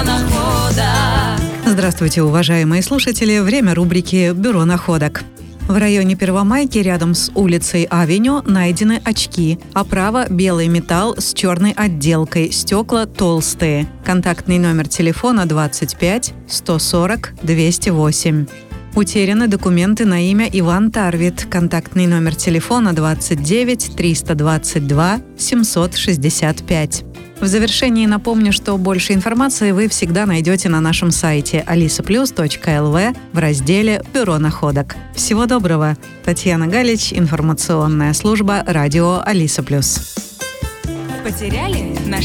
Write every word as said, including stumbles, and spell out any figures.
Здравствуйте, уважаемые слушатели! Время рубрики «Бюро находок». В районе Первомайки рядом с улицей Авеню найдены очки. Оправа – белый металл с черной отделкой, стекла толстые. Контактный номер телефона двадцать пять сто сорок двести восемь. Утеряны документы на имя Иван Тарвит. Контактный номер телефона двадцать девять триста двадцать два семьсот шестьдесят пять. В завершении напомню, что больше информации вы всегда найдете на нашем сайте алиса плюс точка эл ви в разделе «Бюро находок». Всего доброго! Татьяна Галич, информационная служба радио Алиса Плюс. Потеряли?